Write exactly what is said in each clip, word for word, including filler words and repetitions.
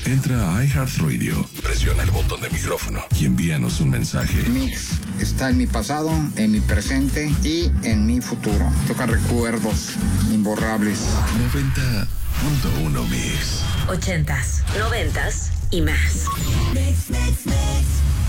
Entra a iHeartRadio, presiona el botón de micrófono y envíanos un mensaje. Mix está en mi pasado, en mi presente y en mi futuro. Toca recuerdos imborrables. noventa punto uno Mix. Ochentas, noventas y más. Mix, mix, mix.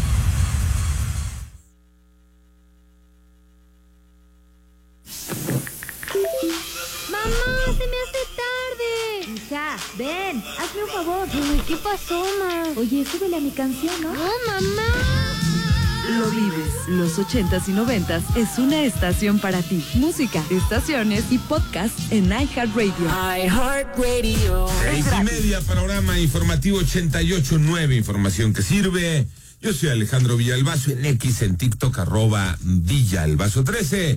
¡Mamá, se me hace tarde! Hija, ven, hazme un favor. Ay, ¿qué pasó, ma? Oye, súbele a mi canción, ¿no? ¡Oh, mamá! Lo vives. Los ochentas y noventas es una estación para ti. Música, estaciones y podcast en iHeartRadio. iHeartRadio. Seis y media, panorama informativo ochenta y ocho nueve, información que sirve. Yo soy Alejandro Villalbazo, en X, en TikTok, arroba Villalbazo trece.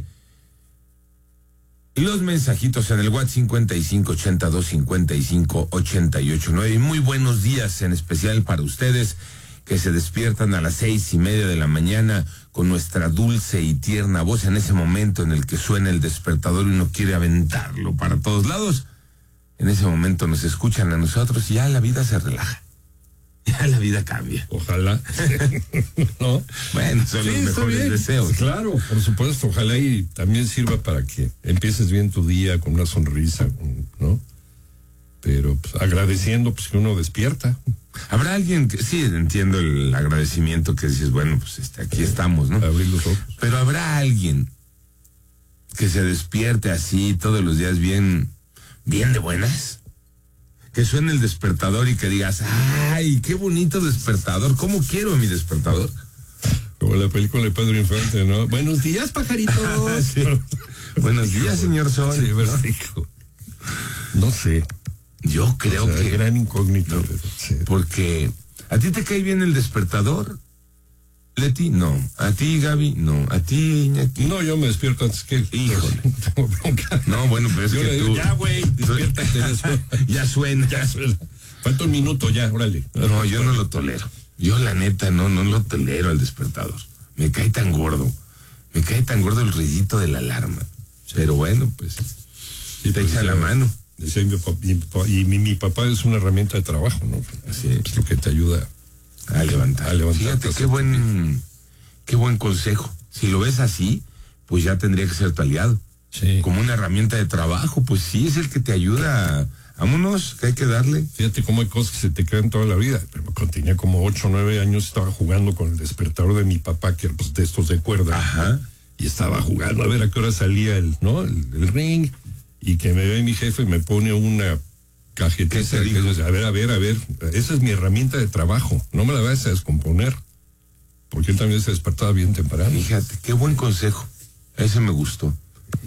Y los mensajitos en el WhatsApp cincuenta y cinco ochenta y dos cincuenta y cinco ochenta y ocho nueve. Y muy buenos días, en especial para ustedes que se despiertan a las seis y media de la mañana con nuestra dulce y tierna voz en ese momento en el que suena el despertador y uno quiere aventarlo para todos lados. En ese momento nos escuchan a nosotros y ya la vida se relaja. Ya la vida cambia. Ojalá. ¿No? Bueno, son sí, los mejores deseos. Claro, por supuesto, ojalá y también sirva para que empieces bien tu día con una sonrisa, ¿no? Pero pues, agradeciendo pues que uno despierta. Habrá alguien que, sí, entiendo el agradecimiento que dices, bueno, pues este, aquí estamos, ¿no? Abrir los ojos. Pero habrá alguien que se despierte así todos los días bien, bien de buenas. Que suene el despertador y que digas, ay, qué bonito despertador, ¿cómo quiero mi despertador? Como la película de Pedro Infante, ¿no? Buenos días, pajaritos. Sí. Buenos días, señor Sol. Sí, ¿verdad? No sé. Yo creo o sea, que... gran incógnito. No, sí. Porque, ¿a ti te cae bien el despertador, Leti? No. ¿A ti, Gaby? No. ¿A ti, Iñaki? No, yo me despierto antes que él. Híjole. Tengo bronca. No, bueno, pero es yo que le tú... digo, ya, güey, despiértate. Ya suena. Ya suena. Falta un minuto ya, órale. No, yo no lo tolero. Yo, la neta, no, no lo tolero al despertador. Me cae tan gordo. Me cae tan gordo el ruidito de la alarma. Sí. Pero bueno, pues, sí, te pues echa la mano. Decía mi papá, mi papá, y mi, mi papá es una herramienta de trabajo, ¿no? Así es. Es lo que te ayuda a levantar. A levantar. Fíjate, qué buen, qué buen consejo. Si lo ves así, pues ya tendría que ser tu aliado. Sí. Como una herramienta de trabajo, pues sí, es el que te ayuda a... Vámonos, que hay que darle. Fíjate cómo hay cosas que se te quedan toda la vida. Pero cuando tenía como ocho o nueve años estaba jugando con el despertador de mi papá, que era pues, de estos de cuerda. Ajá. Y estaba jugando a ver a qué hora salía el, ¿no? El, el ring. Y que me ve mi jefe y me pone una cajetita. ¿Qué te dijo? A ver, a ver, a ver. Esa es mi herramienta de trabajo. No me la vayas a descomponer. Porque él también se despertaba bien temprano. Fíjate, qué buen consejo. Ese me gustó.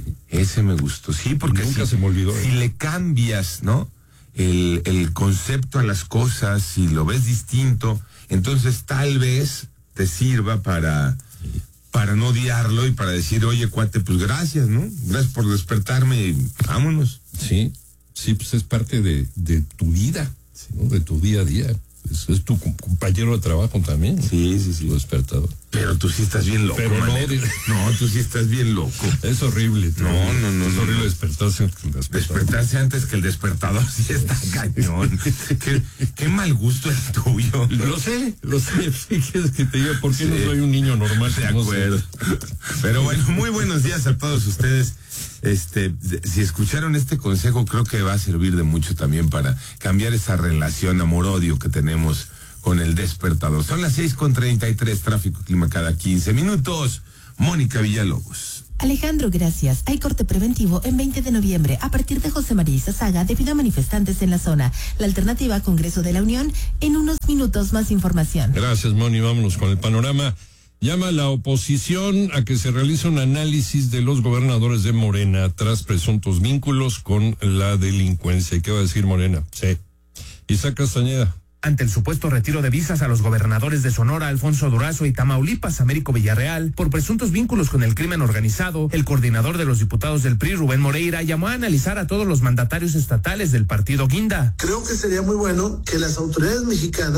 Ese me gustó, sí, porque nunca si, se me olvidó. Si le cambias, ¿no? El, el concepto a las cosas, si lo ves distinto, entonces tal vez te sirva para, para no odiarlo y para decir, oye, cuate, pues gracias, ¿no? Gracias por despertarme y vámonos. Sí, sí, pues es parte de, de tu vida, ¿no? De tu día a día. Es, es tu compañero de trabajo también. Sí, sí, sí. Tu despertador. Pero tú sí estás bien loco, Pero no, no, tú sí estás bien loco. Es horrible. No, no, no. Es no, horrible no. despertarse antes que el despertador. Despertarse antes que el despertador sí está cañón. qué, qué mal gusto el tuyo. Lo sé, lo sé. ¿Qué quieres que te diga? ¿Por qué sí. no soy un niño normal? De acuerdo. Pero bueno, muy buenos días a todos ustedes. Este, si escucharon este consejo, creo que va a servir de mucho también para cambiar esa relación amor-odio que tenemos con el despertador. Son las seis con treinta y tres, tráfico, clima cada quince minutos. Mónica Villalobos. Alejandro, gracias. Hay corte preventivo en veinte de noviembre a partir de José María Izazaga debido a manifestantes en la zona. La alternativa, Congreso de la Unión. En unos minutos más información. Gracias, Moni. Vámonos con el panorama. Llama a la oposición a que se realice un análisis de los gobernadores de Morena tras presuntos vínculos con la delincuencia. ¿Y qué va a decir Morena? Sí. Isaac Castañeda. Ante el supuesto retiro de visas a los gobernadores de Sonora, Alfonso Durazo, y Tamaulipas, Américo Villarreal, por presuntos vínculos con el crimen organizado, el coordinador de los diputados del P R I, Rubén Moreira, llamó a analizar a todos los mandatarios estatales del partido Guinda. Creo que sería muy bueno que las autoridades mexicanas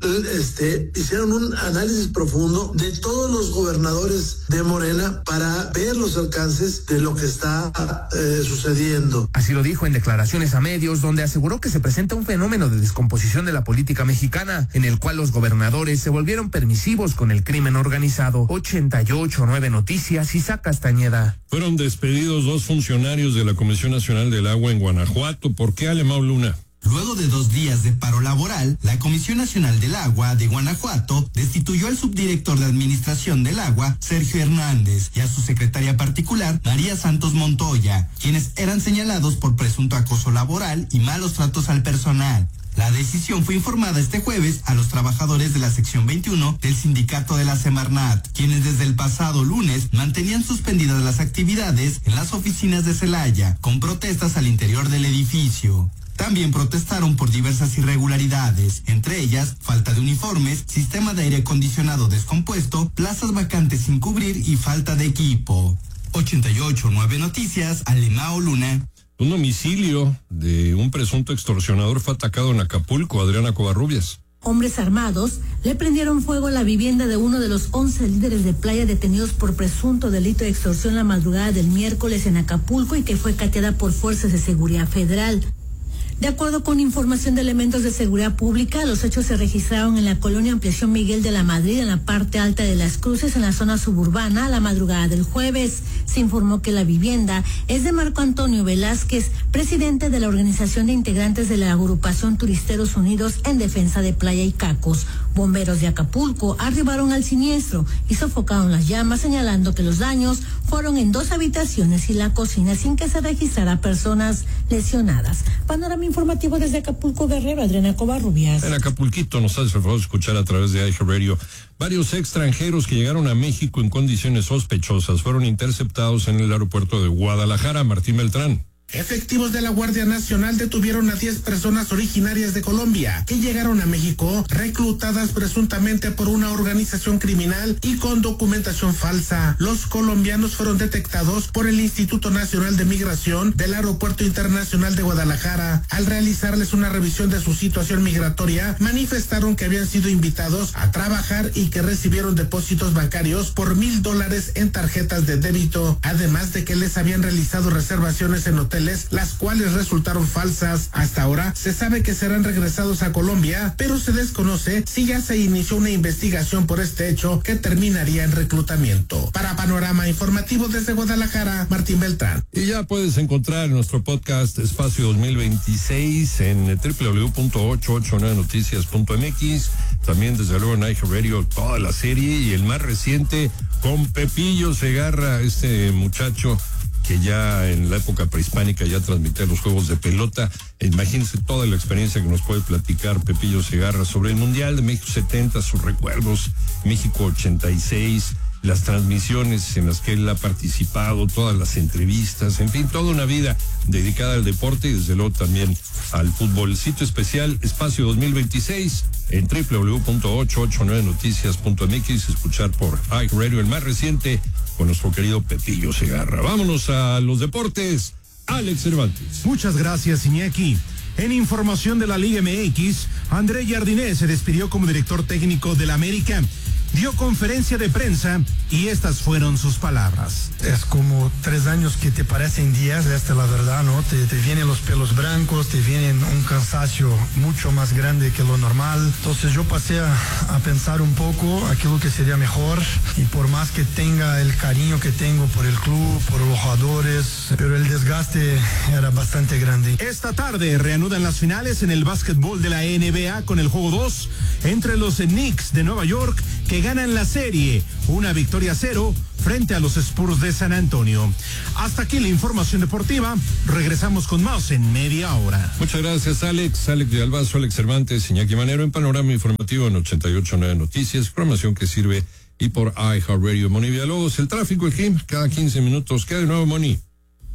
este, hicieron un análisis profundo de todos los gobernadores de Morena para ver los alcances de lo que está eh, sucediendo. Así lo dijo en declaraciones a medios, donde aseguró que se presenta un fenómeno de descomposición de la política mexicana, en el cual los gobernadores se volvieron permisivos con el crimen organizado. ochenta y ocho punto nueve Noticias, Isaac Castañeda. Fueron despedidos dos funcionarios de la Comisión Nacional del Agua en Guanajuato. ¿Por qué, Alemão Luna? Luego de dos días de paro laboral, la Comisión Nacional del Agua de Guanajuato destituyó al subdirector de Administración del Agua, Sergio Hernández, y a su secretaria particular, María Santos Montoya, quienes eran señalados por presunto acoso laboral y malos tratos al personal. La decisión fue informada este jueves a los trabajadores de la sección veintiuno del sindicato de la Semarnat, quienes desde el pasado lunes mantenían suspendidas las actividades en las oficinas de Celaya, con protestas al interior del edificio. También protestaron por diversas irregularidades, entre ellas falta de uniformes, sistema de aire acondicionado descompuesto, plazas vacantes sin cubrir y falta de equipo. ochenta y ocho punto nueve Noticias, Alemão Luna. Un domicilio de un presunto extorsionador fue atacado en Acapulco, Adriana Covarrubias. Hombres armados le prendieron fuego a la vivienda de uno de los once líderes de playa detenidos por presunto delito de extorsión la madrugada del miércoles en Acapulco y que fue cateada por fuerzas de seguridad federal. De acuerdo con información de elementos de seguridad pública, los hechos se registraron en la colonia Ampliación Miguel de la Madrid, en la parte alta de Las Cruces, en la zona suburbana, a la madrugada del jueves. Se informó que la vivienda es de Marco Antonio Velázquez, presidente de la Organización de Integrantes de la Agrupación Turisteros Unidos en Defensa de Playa y Cacos. Bomberos de Acapulco arribaron al siniestro y sofocaron las llamas, señalando que los daños fueron en dos habitaciones y la cocina, sin que se registrara personas lesionadas. Panorama informativo desde Acapulco, Guerrero, Adriana Covarrubias. En Acapulquito nos hace el favor de escuchar a través de iHeartRadio. Varios extranjeros que llegaron a México en condiciones sospechosas fueron interceptados en el aeropuerto de Guadalajara. Martín Beltrán. Efectivos de la Guardia Nacional detuvieron a diez personas originarias de Colombia que llegaron a México reclutadas presuntamente por una organización criminal y con documentación falsa. Los colombianos fueron detectados por el Instituto Nacional de Migración del Aeropuerto Internacional de Guadalajara. Al realizarles una revisión de su situación migratoria, manifestaron que habían sido invitados a trabajar y que recibieron depósitos bancarios por mil dólares en tarjetas de débito, además de que les habían realizado reservaciones en hoteles, las cuales resultaron falsas. Hasta ahora se sabe que serán regresados a Colombia, pero se desconoce si ya se inició una investigación por este hecho que terminaría en reclutamiento. Para Panorama Informativo desde Guadalajara, Martín Beltrán. Y ya puedes encontrar nuestro podcast Espacio dos mil veintiséis en doble u doble u doble u punto ochocientos ochenta y nueve noticias punto m x. También desde luego en iHeartRadio toda la serie y el más reciente con Pepillo Segarra, este muchacho que ya en la época prehispánica ya transmitía los juegos de pelota. Imagínense toda la experiencia que nos puede platicar Pepillo Segarra sobre el Mundial de México setenta, sus recuerdos, México ochenta y seis, las transmisiones en las que él ha participado, todas las entrevistas, en fin, toda una vida dedicada al deporte y desde luego también al fútbol. Sitio especial Espacio dos mil veintiséis en doble u doble u doble u punto ochocientos ochenta y nueve noticias punto m x, escuchar por iHeartRadio el más reciente con nuestro querido Pepillo Segarra. Vámonos a los deportes. Alex Cervantes. Muchas gracias, Iñaki. En información de la Liga M X, André Jardine se despidió como director técnico del América. Dio conferencia de prensa y estas fueron sus palabras. Es como tres años que te parecen días, esta es la verdad, ¿no? Te, te vienen los pelos blancos, te vienen un cansancio mucho más grande que lo normal. Entonces yo pasé a, a pensar un poco aquello que sería mejor, y por más que tenga el cariño que tengo por el club, por los jugadores, pero el desgaste era bastante grande. Esta tarde reanudan las finales en el básquetbol de la N B A con el juego dos entre los Knicks de Nueva York, que ganan la serie, una victoria a cero frente a los Spurs de San Antonio. Hasta aquí la información deportiva. Regresamos con más en media hora. Muchas gracias, Alex. Alex de Albazo, Alex Cervantes, Iñaki Manero en Panorama Informativo en ochenta y ocho punto nueve Noticias, información que sirve y por iHeartRadio. Moni Villalobos, el tráfico, el G I M, cada quince minutos. ¿Qué de nuevo, Moni?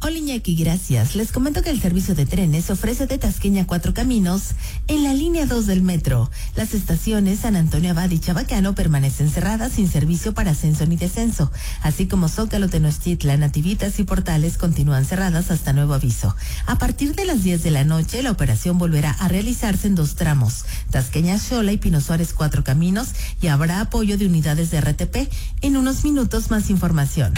Hola Iñaki, gracias. Les comento que el servicio de trenes se ofrece de Tasqueña a Cuatro Caminos en la línea dos del metro. Las estaciones San Antonio Abad y Chabacano permanecen cerradas sin servicio para ascenso ni descenso, así como Zócalo, Tenochtitlan, Nativitas y Portales continúan cerradas hasta nuevo aviso. A partir de las diez de la noche, la operación volverá a realizarse en dos tramos, Tasqueña Xola y Pino Suárez Cuatro Caminos, y habrá apoyo de unidades de R T P. En unos minutos más información.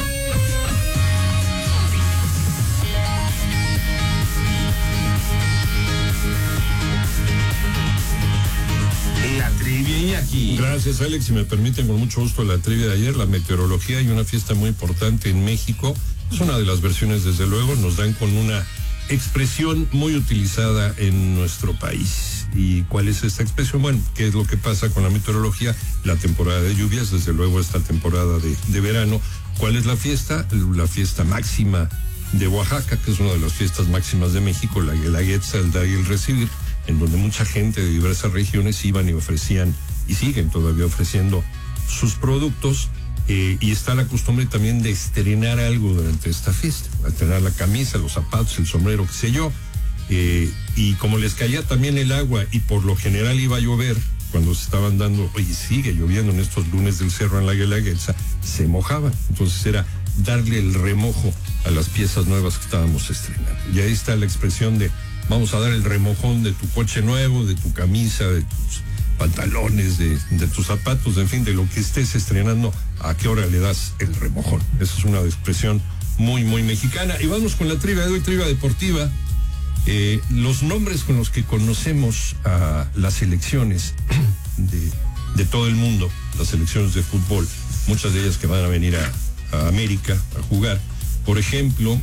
La trivia Iñaki. Gracias, Alex. Si me permiten, con mucho gusto, la trivia de ayer, la meteorología y una fiesta muy importante en México. Es una de las versiones, desde luego, nos dan con una expresión muy utilizada en nuestro país. ¿Y cuál es esta expresión? Bueno, ¿qué es lo que pasa con la meteorología? La temporada de lluvias, desde luego esta temporada de, de verano. ¿Cuál es la fiesta? La fiesta máxima de Oaxaca, que es una de las fiestas máximas de México, la Guelaguetza, el dar y el recibir, en donde mucha gente de diversas regiones iban y ofrecían, y siguen todavía ofreciendo sus productos, eh, y está la costumbre también de estrenar algo durante esta fiesta, estrenar la camisa, los zapatos, el sombrero, qué sé yo, eh, y como les caía también el agua, y por lo general iba a llover, cuando se estaban dando, y sigue lloviendo en estos lunes del cerro en la Guelaguetza, se mojaban, entonces era darle el remojo a las piezas nuevas que estábamos estrenando, y ahí está la expresión de vamos a dar el remojón de tu coche nuevo, de tu camisa, de tus pantalones, de, de tus zapatos, en fin, de lo que estés estrenando, ¿a qué hora le das el remojón? Esa es una expresión muy, muy mexicana. Y vamos con la trivia de hoy, trivia deportiva. Eh, los nombres con los que conocemos a las selecciones de, de todo el mundo, las selecciones de fútbol, muchas de ellas que van a venir a, a América a jugar. Por ejemplo,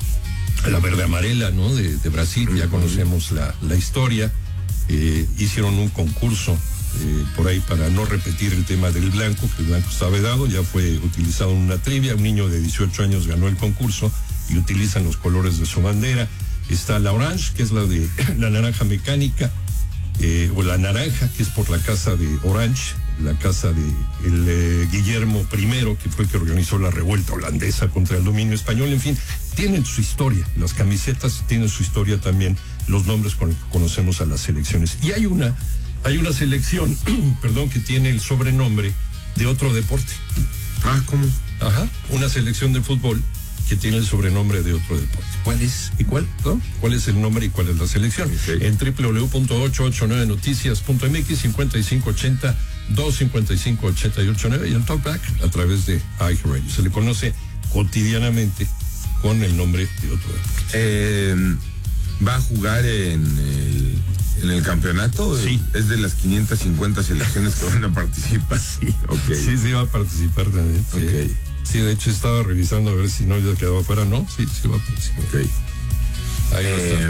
la verde amarela, ¿no? De, de Brasil, ya conocemos la, la historia. Eh, hicieron un concurso eh, por ahí para no repetir el tema del blanco, que el blanco está vedado, ya fue utilizado en una trivia. Un niño de dieciocho años ganó el concurso y utilizan los colores de su bandera. Está la orange, que es la de la naranja mecánica, eh, o la naranja, que es por la casa de Orange, la casa de el, eh, Guillermo primero, que fue el que organizó la revuelta holandesa contra el dominio español. En fin, tienen su historia, las camisetas tienen su historia también, los nombres con los que conocemos a las selecciones. Y hay una, hay una selección, perdón, que tiene el sobrenombre de otro deporte. Ah, ¿cómo? Ajá, una selección de fútbol que tiene el sobrenombre de otro deporte. ¿Cuál es y cuál? ¿No? ¿Cuál es el nombre y cuál es la selección? Okay. En doble u doble u doble u punto ochocientos ochenta y nueve noticias punto m x, cincuenta y cinco ochenta, dos cincuenta y cinco ochenta y ocho nueve, y el talkback a través de iHeartRadio. Se le conoce cotidianamente con el nombre de otro deporte. Eh, ¿Va a jugar en el, en el campeonato? Sí. ¿Es de las quinientas cincuenta selecciones que van a participar? Sí, okay. Sí, sí va a participar también. Sí. Okay. Sí, de hecho estaba revisando a ver si no ya quedaba fuera. No, sí, sí va a participar. Okay. Ahí eh,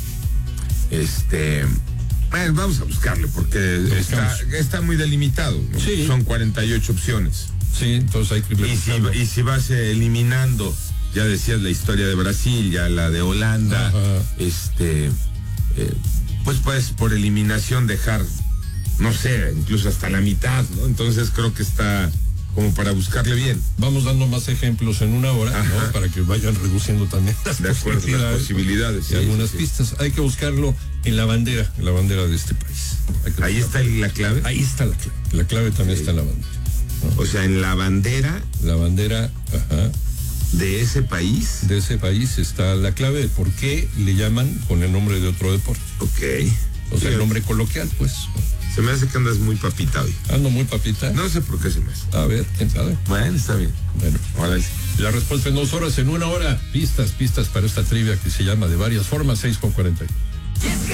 este, bueno, vamos a buscarle porque está, está muy delimitado, ¿no? Sí. Son cuarenta y ocho opciones. Sí, entonces hay que y si, y si vas eliminando, ya decías la historia de Brasil, ya la de Holanda, ajá, este, eh, pues puedes por eliminación dejar, no sé, incluso hasta la mitad, ¿no? Entonces creo que está como para buscarle bien. Vamos dando más ejemplos en una hora, ¿no? Para que vayan reduciendo también las, de acuerdo, posibilidades, las posibilidades y sí, algunas sí, pistas. Sí. Hay que buscarlo en la bandera, en la bandera de este país. Ahí está la clave. Ahí está la clave. La clave también sí. está en la bandera, ¿no? O sea, en la bandera. La bandera, ajá. De ese país. De ese país está la clave de por qué le llaman con el nombre de otro deporte. Ok. O sea, sí, el nombre coloquial, pues. Se me hace que andas muy papita hoy. Ando muy papita. No sé por qué se me hace. A ver, quién sabe. Bueno, está bien. Bueno, órale. La respuesta en dos horas, en una hora. Pistas, pistas para esta trivia que se llama de varias formas, seis con cuarenta.